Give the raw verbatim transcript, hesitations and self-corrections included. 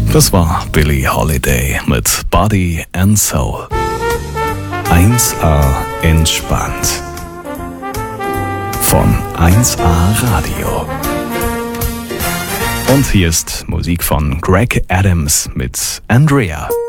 Das war Billie Holiday mit Body and Soul. eins A entspannt. Von eins A Radio. Und hier ist Musik von Greg Adams mit Andrea.